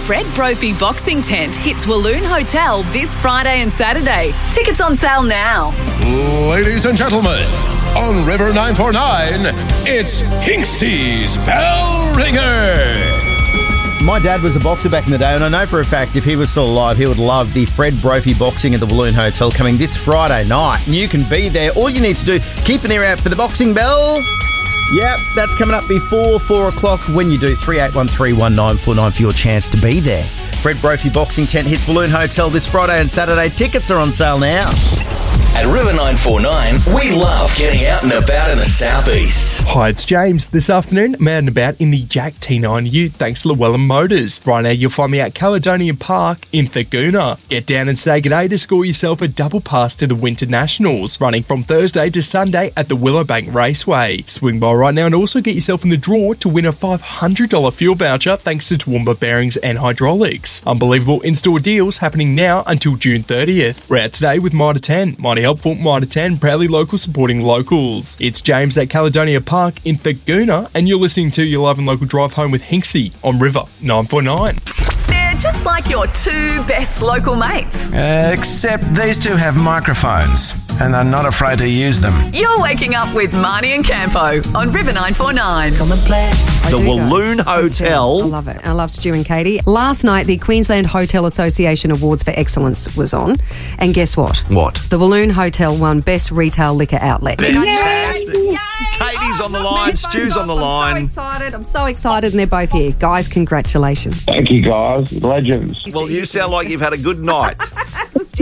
Fred Brophy Boxing Tent hits Walloon Hotel this Friday and Saturday. Tickets on sale now. Ladies and gentlemen, on River 949, it's Hinksy's Bell Ringer. My dad was a boxer back in the day, and I know for a fact if he was still alive, he would love the Fred Brophy Boxing at the Walloon Hotel coming this Friday night. And you can be there. All you need to do, keep an ear out for the boxing bell. Yep, that's coming up before 4 o'clock. When you do, 38131949 for your chance to be there. Fred Brophy Boxing Tent hits Walloon Hotel this Friday and Saturday. Tickets are on sale now. At River 949, we love getting out and about in the southeast. Hi, it's James. This afternoon, I'm out and about in the Jack T9 Ute thanks to Llewellyn Motors. Right now, you'll find me at Caledonia Park in Thaguna. Get down and say g'day to score yourself a double pass to the Winter Nationals, running from Thursday to Sunday at the Willowbank Raceway. Swing by right now and also get yourself in the draw to win a $500 fuel voucher thanks to Toowoomba Bearings and Hydraulics. Unbelievable in-store deals happening now until June 30th. We're out today with Mitre 10. Mighty helpful, Mitre 10, proudly local, supporting locals. It's James at Caledonia Park in Thaguna, and you're listening to your live and local drive home with Hinksy on River 949. They're just like your two best local mates. Except these two have microphones, and they're not afraid to use them. You're waking up with Marnie and Campo on River 949. Come and play. The Walloon Hotel. I love it. I love Stu and Katie. Last night, the Queensland Hotel Association Awards for Excellence was on. And guess what? What? The Walloon Hotel won Best Retail Liquor Outlet. Fantastic. Yay! Katie's on the line, Stu's on the line. I'm so excited, and they're both here. Guys, congratulations. Thank you, guys. Legends. Well, you sound like you've had a good night. Stu.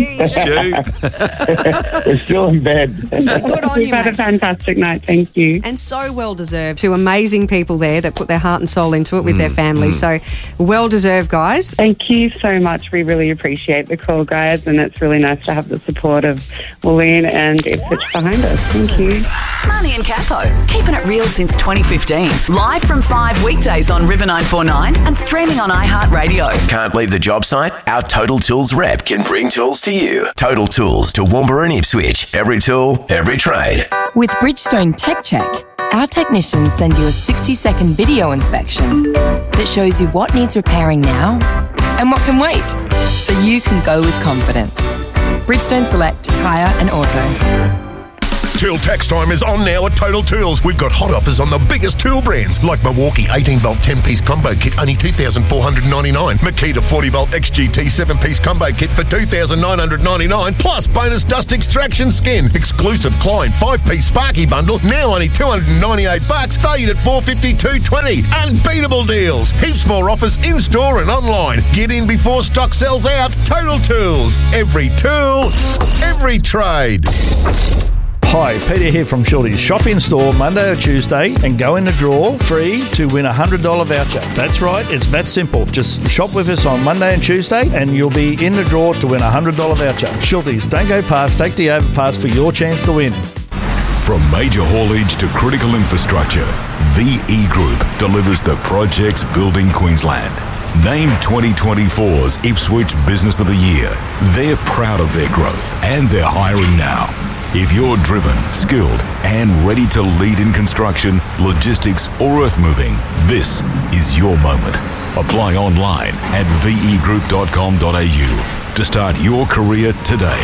We're still in bed. Good on We've you, had a mate. fantastic night. Thank you. And so well deserved. Two amazing people there that put their heart and soul into it with their families. So well deserved, guys. Thank you so much. We really appreciate the call, guys, and it's really nice to have the support of Walloon and Ipswich behind us. Thank you. Marnie and Campo, keeping it real since 2015. Live from 5 weekdays on River 949 and streaming on iHeartRadio. Can't leave the job site? Our Total Tools rep can bring tools to you. Total Tools to Toowoomba and Ipswich. Every tool, every trade. With Bridgestone Tech Check, our technicians send you a 60-second video inspection that shows you what needs repairing now and what can wait, so you can go with confidence. Bridgestone Select Tyre and Auto. Tool tax time is on now at Total Tools. We've got hot offers on the biggest tool brands like Milwaukee 18-volt 10-piece combo kit, only $2,499. Makita 40-volt XGT 7-piece combo kit for $2,999, plus bonus dust extraction skin. Exclusive Klein 5-piece Sparky bundle, now only $298, valued at $452.20. Unbeatable deals. Heaps more offers in-store and online. Get in before stock sells out. Total Tools. Every tool, every trade. Hi, Peter here from Shorty's. Shop in store Monday or Tuesday and go in the draw free to win a $100 voucher. That's right, it's that simple. Just shop with us on Monday and Tuesday and you'll be in the draw to win a $100 voucher. Shorty's, don't go past, take the overpass for your chance to win. From major haulage to critical infrastructure, the E-Group delivers the projects building Queensland. Named 2024's Ipswich Business of the Year. They're proud of their growth and they're hiring now. If you're driven, skilled, and ready to lead in construction, logistics, or earth moving, this is your moment. Apply online at vegroup.com.au to start your career today.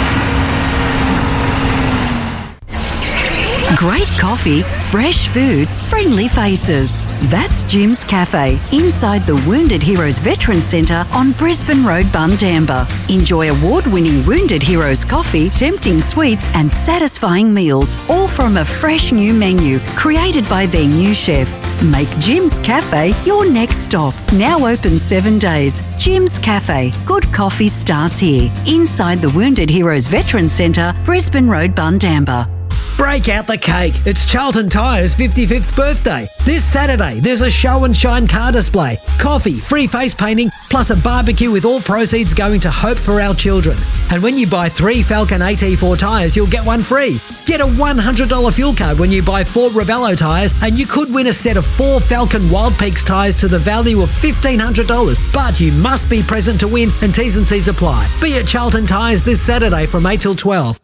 Great coffee, fresh food, friendly faces. That's Jim's Cafe, inside the Wounded Heroes Veterans Centre on Brisbane Road, Bundamba. Enjoy award-winning Wounded Heroes coffee, tempting sweets and satisfying meals, all from a fresh new menu created by their new chef. Make Jim's Cafe your next stop. Now open 7 days. Jim's Cafe. Good coffee starts here, inside the Wounded Heroes Veterans Centre, Brisbane Road, Bundamba. Break out the cake. It's Charlton Tyre's 55th birthday. This Saturday, there's a show and shine car display, coffee, free face painting, plus a barbecue with all proceeds going to Hope for Our Children. And when you buy 3 Falcon AT4 tyres, you'll get one free. Get a $100 fuel card when you buy 4 Ravello tyres, and you could win a set of 4 Falcon Wild Peaks tyres to the value of $1,500. But you must be present to win, and T's and C's apply. Be at Charlton Tyres this Saturday from 8 till 12.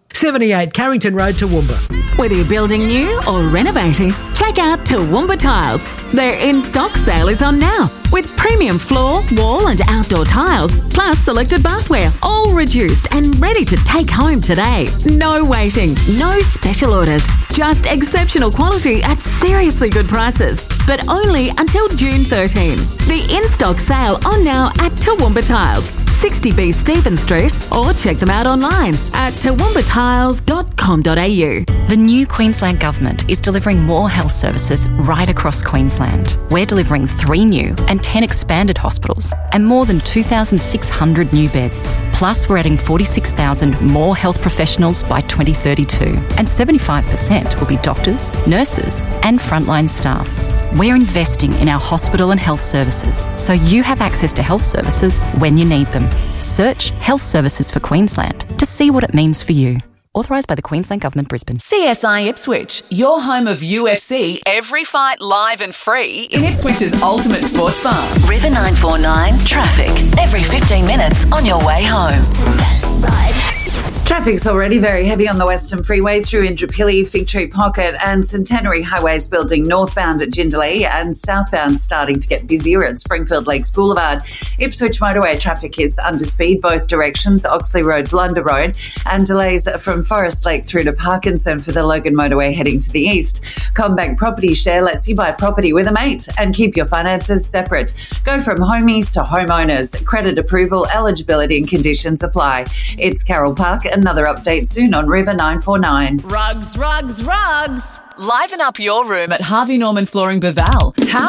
78 Carrington Road, Toowoomba. Whether you're building new or renovating, check out Toowoomba Tiles. Their in-stock sale is on now, with premium floor, wall and outdoor tiles, plus selected bathware, all reduced and ready to take home today. No waiting, no special orders, just exceptional quality at seriously good prices, but only until June 13. The in-stock sale on now at Toowoomba Tiles, 60B Stephen Street, or check them out online at toowoomba.tiles.com.au. The new Queensland Government is delivering more health services right across Queensland. We're delivering 3 new and 10 expanded hospitals and more than 2,600 new beds. Plus, we're adding 46,000 more health professionals by 2032, and 75% will be doctors, nurses and frontline staff. We're investing in our hospital and health services so you have access to health services when you need them. Search Health Services for Queensland to see what it means for you. Authorised by the Queensland Government, Brisbane. CSI Ipswich, your home of UFC, every fight live and free in Ipswich's ultimate sports bar. River 949 traffic, every 15 minutes on your way home. Traffic's already very heavy on the Western Freeway through Indooroopilly, Fig Tree Pocket and Centenary Highways building northbound at Jindalee and southbound starting to get busier at Springfield Lakes Boulevard. Ipswich motorway traffic is under speed both directions, Oxley Road, Blunder Road, and delays from Forest Lake through to Parkinson for the Logan motorway heading to the east. CommBank Property Share lets you buy property with a mate and keep your finances separate. Go from homies to homeowners. Credit approval, eligibility and conditions apply. It's Carol Park. Another update soon on River 949. Rugs, rugs, rugs. Liven up your room at Harvey Norman Flooring Beval. How